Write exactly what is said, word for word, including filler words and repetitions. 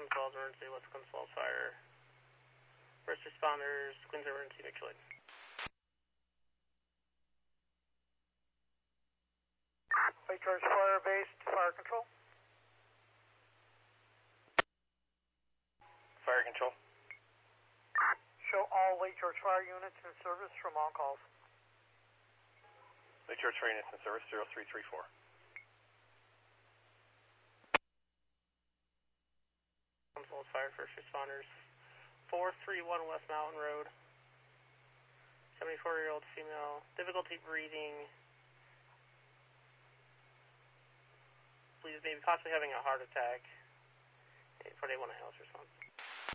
Falls Emergency, West Glens Falls Fire. First responders, Queens Emergency, mutual aid. Lake George Fire Base, fire control. Fire control. Show all Lake George Fire units in service from on calls. Lake George Fire units in service, zero three three four. Falls Fire, first responders, four three one West Mountain Road. seventy-four-year-old female, difficulty breathing. Please maybe possibly having a heart attack. eight four eight one, A L S response.